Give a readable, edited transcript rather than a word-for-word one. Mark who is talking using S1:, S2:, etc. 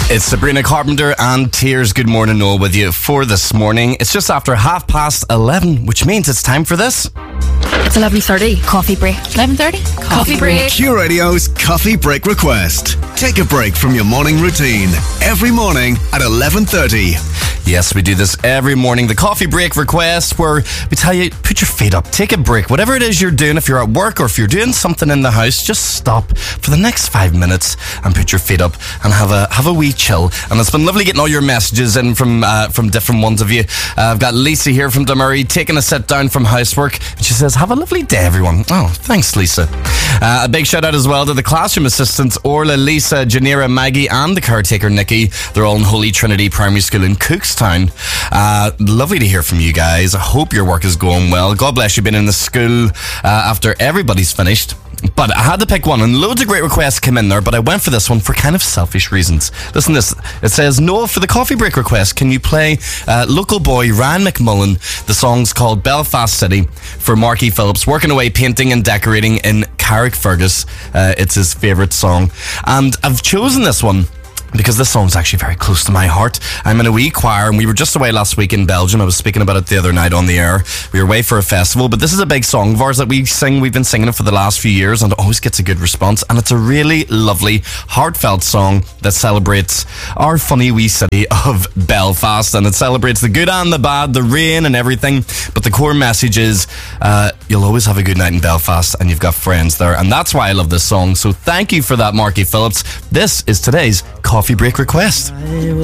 S1: It's Sabrina Carpenter and Tears. Good morning, Noel, with you for this morning. It's just after 11:30, which means it's time for this.
S2: It's 11:30. Coffee break. 11:30. Coffee break.
S3: Q Radio's Coffee Break Request. Take a break from your morning routine every morning at 11:30.
S1: Yes, we do this every morning. The Coffee Break Request, where we tell you, put your feet up, take a break. Whatever it is you're doing, if you're at work or if you're doing something in the house, just stop for the next 5 minutes and put your feet up and have a wee chill. And it's been lovely getting all your messages in from different ones of you. I've got Lisa here from Dunmurray taking a sit down from housework. And she says, have a lovely day, everyone. Oh, thanks, Lisa. A big shout out as well to the classroom assistants, Orla, Lisa, Janira, Maggie, and the caretaker, Nikki. They're all in Holy Trinity Primary School in Cookstown. Lovely to hear from you guys. I hope your work is going well. God bless you being in the school after everybody's finished. But I had to pick one, and loads of great requests came in there, but I went for this one for kind of selfish reasons. Listen to this. It says, Noel, for the coffee break request, can you play local boy Ryan McMullen? The song's called Belfast City for Marky Phillips, working away painting and decorating in Carrickfergus. It's his favourite song. And I've chosen this one because this song's actually very close to my heart. I'm in a wee choir, and we were just away last week in Belgium. I was speaking about it the other night on the air. We were away for a festival, but this is a big song of ours that we sing. We've been singing it for the last few years, and it always gets a good response. And it's a really lovely, heartfelt song that celebrates our funny wee city of Belfast, and it celebrates the good and the bad, the rain and everything. But the core message is, you'll always have a good night in Belfast, and you've got friends there. And that's why I love this song. So thank you for that, Marky Phillips. This is today's Coffee Break Request.